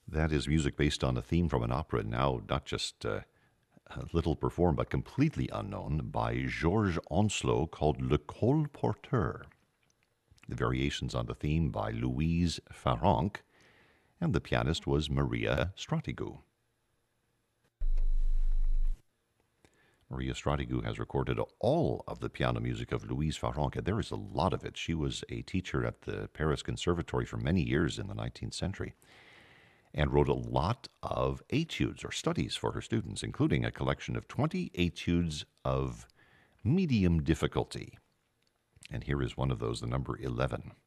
That is music based on a theme from an opera, now not just little performed, but completely unknown, by Georges Onslaught, called Le Colporteur. The variations on the theme by Louise Farrenc, and the pianist was Maria Stratigou. Maria Stratigou has recorded all of the piano music of Louise Farrenc, and there is a lot of it. She was a teacher at the Paris Conservatory for many years in the 19th century and wrote a lot of etudes or studies for her students, including a collection of 20 etudes of medium difficulty. And here is one of those, the number 11.